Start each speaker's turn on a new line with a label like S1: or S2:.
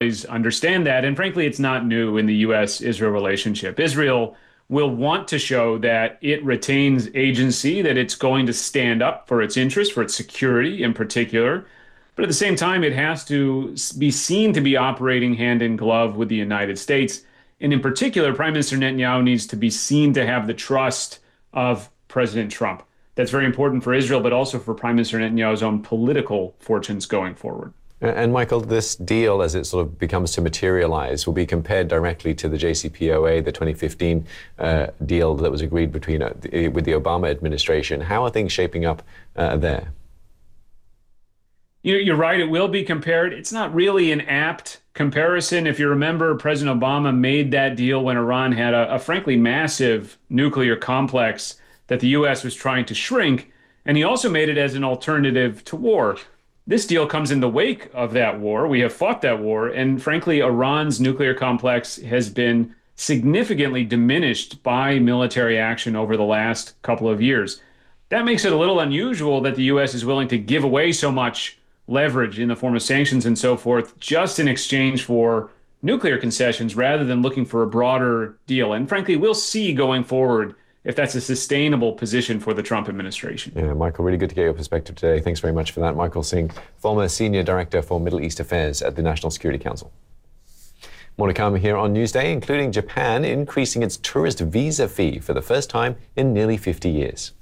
S1: always understand that. And frankly, it's not new in the U.S.-Israel relationship. Israel will want to show that it retains agency, that it's going to stand up for its interests, for its security in particular. But at the same time, it has to be seen to be operating hand in glove with the United States. And in particular, Prime Minister Netanyahu needs to be seen to have the trust of President Trump. That's very important for Israel, but also for Prime Minister Netanyahu's own political fortunes going forward.
S2: And Michael, this deal, as it sort of becomes to materialize, will be compared directly to the JCPOA, the 2015 deal that was agreed between with the Obama administration. How are things shaping up there?
S1: You're right, it will be compared. It's not really an apt comparison. If you remember, President Obama made that deal when Iran had a frankly massive nuclear complex that the U.S. was trying to shrink, and he also made it as an alternative to war. This deal comes in the wake of that war. We have fought that war, and frankly, Iran's nuclear complex has been significantly diminished by military action over the last couple of years. That makes it a little unusual that the U.S. is willing to give away so much leverage in the form of sanctions and so forth, just in exchange for nuclear concessions rather than looking for a broader deal. And frankly, we'll see going forward if that's a sustainable position for the Trump administration.
S2: Yeah, Michael, really good to get your perspective today. Thanks very much for that. Michael Singh, former Senior Director for Middle East Affairs at the National Security Council. More to come here on Newsday, including Japan increasing its tourist visa fee for the first time in nearly 50 years.